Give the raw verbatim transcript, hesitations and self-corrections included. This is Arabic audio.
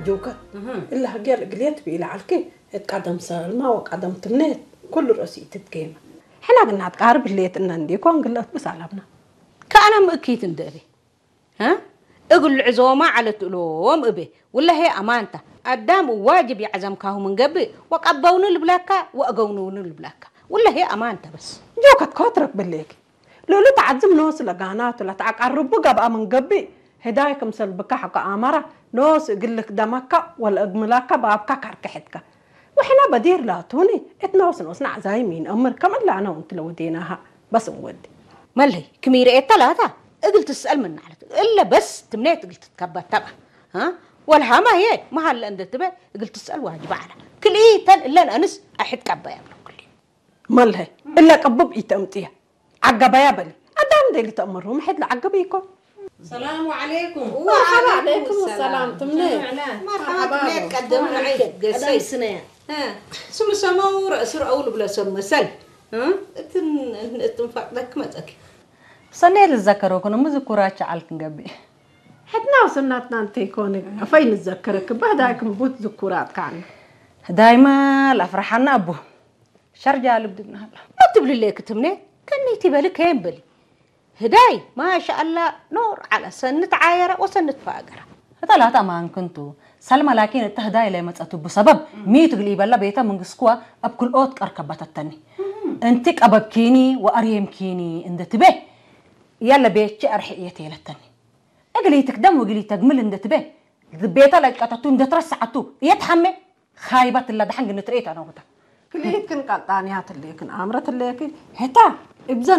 جوكا إلا هجر قليت بيلا علكي اتقدم سلمى وقدم تمنيت كل رأسي تتقيم حنا قلنا تقارب الليت إن عندي كون قلت بس علبنا كأنا مأكيد ندري ها أقول العزومة على تلوم أبي ولا هي أمانته قدام واجب يعزمكه من قبل وقبون البلاكة وأقونون البلاكة ولا هي أمانته بس جوكا تكوترك بالليك لو لا تعزم نوس لقانات ولا تعقرب بقى من قبل هدايك مسل بكا حق أمارة نوس يقول لك دمك ولا أجملك بابك كركحتك وحنا بدير لا توني اتنوس نوسنا زايمين أمر كمان لا أنا وأنت لو ديناها بس مودي ملهي كميرة إيه ثلاثة قلت تسأل من على إلا بس تمنيت قلت تكبر تبع ها والها ما هي ما هلا عند تبع قلت تسأل واجب على كل إيه تن إلا أنا أنس أحد كبا يا كل ملهي إلا كبب إتمتيها عقبا يا بلي أدام دي اللي تأمرهم حد لعقبيكم السلام عليكم مرحبا عليكم السلام تمنين مرحبا تمنين قدمنا عيد قصي سنة ها سم سمو رأس أول بلا سم مسل ها تن تنفق لك مزك صنيع الذكر وكنا مذكورات على الجنبي حدنا وصلنا أنتي كونك أفين نتذكرك بهداكم بوت ذكورات كان دايما الأفرحنا أبو شرجع لبدنا هلا ما تبلي ليك تمنين كني تبالك هم بلي هداي ما شاء الله نور على سنة عايرة وسنة فاقرة هذا لا تأمان كنتو سلمى لكن التهداي لما تأتوا بسبب ميت قليبا لا بيتا من قسقوا أبكل أوت أركبت التاني أنتك أبكيني وأريمكيني إن تبه يلا بيتش أرحيتي للتاني أقلي تقدم وقلي تقمل إن تبه بيتا لك أتتو إن ترسعتو يتحمل خايبة اللي دحنج نتريت أنا وقتها كليت كن قطانيات اللي كن أمرت اللي كن هتا إبزن